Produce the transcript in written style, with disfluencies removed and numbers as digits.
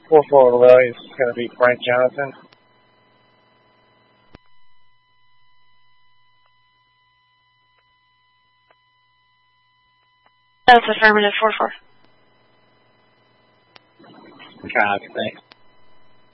4-4 Lily is going to be Frank Jonathan. That's affirmative, 4-4. Copy, thanks.